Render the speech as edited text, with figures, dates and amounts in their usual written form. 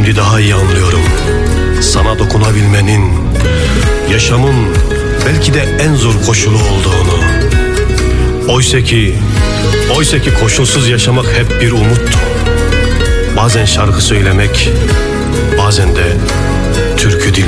Şimdi daha iyi anlıyorum. Sana dokunabilmenin, yaşamın belki de en zor koşulu olduğunu. Oysa ki koşulsuz yaşamak hep bir umuttu. Bazen şarkı söylemek, bazen de türkü dinlemek.